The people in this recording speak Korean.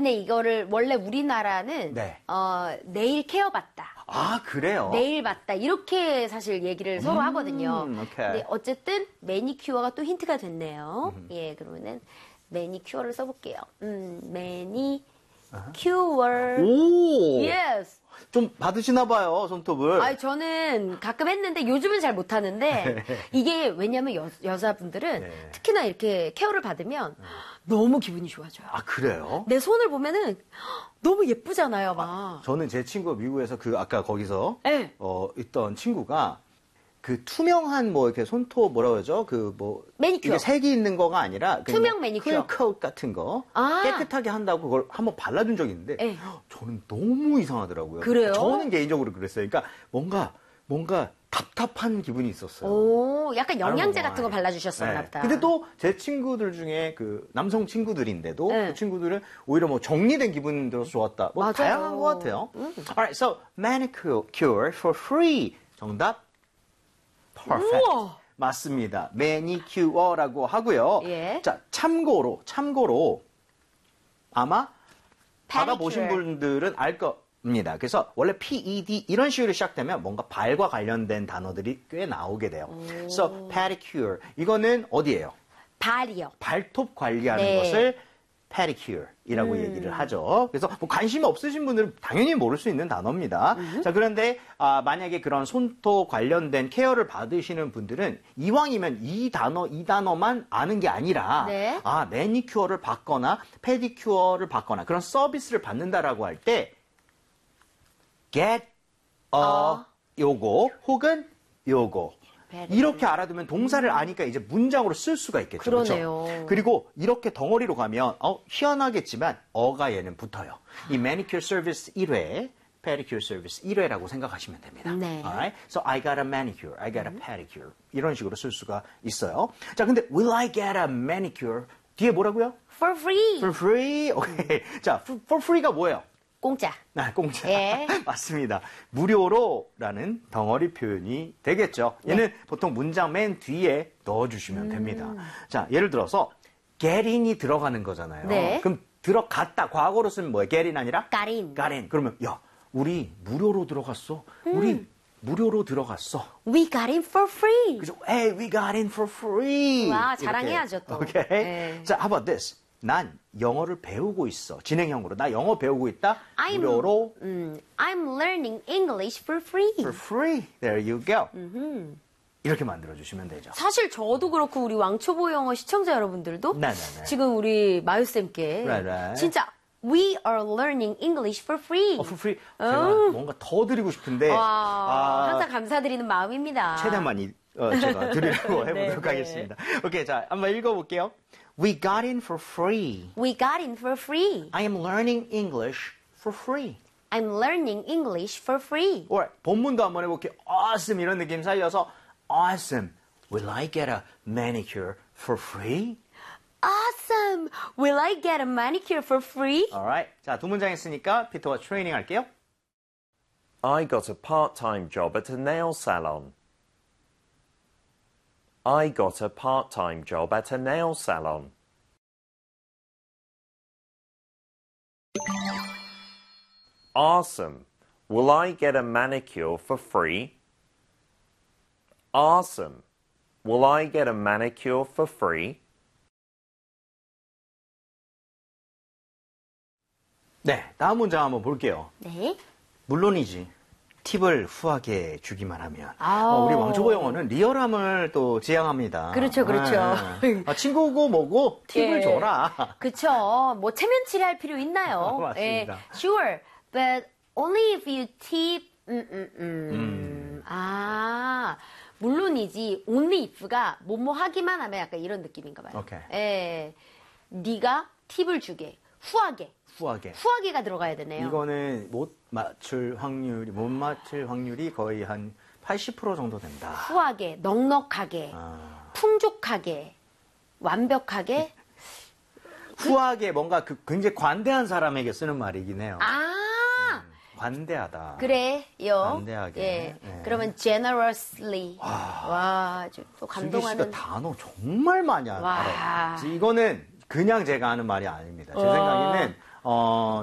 근데 이거를 원래 우리나라는 네. 네일 케어 받다. 아, 그래요? 네일 받다. 이렇게 사실 얘기를 서로 하거든요. 오케이. 근데 어쨌든 매니큐어가 또 힌트가 됐네요. 예, 그러면은 매니큐어를 써볼게요. 매니큐어. 오! Yes. 좀 받으시나 봐요, 손톱을. 아니, 저는 가끔 했는데 요즘은 잘 못하는데 이게 왜냐면 여자분들은 네. 특히나 이렇게 케어를 받으면 너무 기분이 좋아져요. 아, 그래요? 내 손을 보면은 너무 예쁘잖아요, 막. 저는 제 친구가 미국에서 아까 거기서 네. 있던 친구가 그 투명한 이렇게 손톱 뭐라고 그러죠? 매니큐어. 이게 색이 있는 거가 아니라 투명 매니큐어. 클 같은 거 아. 깨끗하게 한다고 그걸 한번 발라준 적이 있는데 네. 저는 너무 이상하더라고요. 그래요? 저는 개인적으로 그랬어요. 그러니까 뭔가 답답한 기분이 있었어요. 오, 약간 영양제 I don't know 같은 거 why. 발라주셨었나 네. 보다. 근데 또 제 친구들 중에 남성 친구들인데도 네. 그 친구들은 오히려 정리된 기분 들어서 좋았다. 맞아요. 다양한 것 같아요. Alright, so manicure for free. 정답. Perfect. 우와. 맞습니다. 매니큐어라고 하고요. 예. 자, 참고로 아마 받아보신 Pedicure. 분들은 알 겁니다. 그래서 원래 PED 이런 식으로 시작되면 뭔가 발과 관련된 단어들이 꽤 나오게 돼요. So, pedicure. 이거는 어디예요? 발이요. 발톱 관리하는 네. 것을 pedicure-이라고 얘기를 하죠. 그래서 관심 없으신 분들은 당연히 모를 수 있는 단어입니다. 자, 그런데 만약에 그런 손톱 관련된 케어를 받으시는 분들은 이왕이면 이 단어만 아는 게 아니라 네. 매니큐어를 받거나 페디큐어를 받거나 그런 서비스를 받는다라고 할 때 get 요거 혹은 요거 이렇게 알아두면 동사를 아니까 이제 문장으로 쓸 수가 있겠죠. 그러네요. 그렇죠? 그리고 이렇게 덩어리로 가면 희한하겠지만 어가 얘는 붙어요. 이 manicure service 1회, pedicure service 1회라고 생각하시면 됩니다. 네. Alright? So I got a manicure, I got a pedicure 이런 식으로 쓸 수가 있어요. 자, 근데 will I get a manicure 뒤에 뭐라고요? For free. For free? 오케이. 자, for free가 뭐예요? 공짜. 공짜. 예. 맞습니다. 무료로라는 덩어리 표현이 되겠죠. 얘는 보통 문장 맨 뒤에 넣어주시면 됩니다. 자, 예를 들어서 get in이 들어가는 거잖아요. 네. 그럼 들어갔다. 과거로 쓰면 뭐예요? get in 아니라? got in. got in. 그러면 야, 우리 무료로 들어갔어. 우리 무료로 들어갔어. We got in for free. 그죠? Hey, we got in for free. 와, 이렇게. 자랑해야죠, 또. 오케이. 네. 자, how about this? 난 영어를 배우고 있어. 진행형으로. 나 영어 배우고 있다. 무료로. I'm learning English for free. For free. There you go. 이렇게 만들어주시면 되죠. 사실 저도 그렇고 우리 왕초보 영어 시청자 여러분들도 네네네. 지금 우리 마유쌤께 Right. 진짜 We are learning English for free. For free. 제가 뭔가 더 드리고 싶은데 와, 항상 감사드리는 마음입니다. 최대한 많이 제가 드리려고 해보도록 네. 하겠습니다. 오케이, 자, 한번 읽어볼게요. We got in for free. We got in for free. I am learning English for free. I'm learning English for free. 본문도 한번 해볼게요. Awesome 이런 느낌 살려서 Awesome. Will I get a manicure for free? Awesome! Will I get a manicure for free? Alright. 자, 두 문장 했으니까 피터와 트레이닝 할게요. I got a part-time job at a nail salon. I got a part-time job at a nail salon. Awesome. Will I get a manicure for free? Awesome. Will I get a manicure for free? 네, 다음 문장 한번 볼게요. 네. 물론이지. 팁을 후하게 주기만 하면. 아우. 우리 왕초보 영어는 리얼함을 또 지향합니다. 그렇죠, 그렇죠. 네. 친구고 뭐고 팁을 예. 줘라. 그쵸. 뭐 체면치레 할 필요 있나요? 맞습니다. Sure, but only if you tip. 아, 물론이지. only if가 뭐뭐 하기만 하면 약간 이런 느낌인가 봐요. 오케이. 예. 네가 팁을 주게. 후하게. 후하게가 들어가야 되네요. 이거는 못 맞출 확률이 거의 한 80% 정도 된다. 후하게, 넉넉하게, 풍족하게, 완벽하게. 후하게 뭔가 굉장히 관대한 사람에게 쓰는 말이긴 해요. 관대하다. 그래요. 관대하게. 예. 네. 그러면 generously. 와, 또 슬기 씨가 감동하는. 단어 정말 많이 와. 알아요. 이거는 그냥 제가 하는 말이 아닙니다. 제 생각에는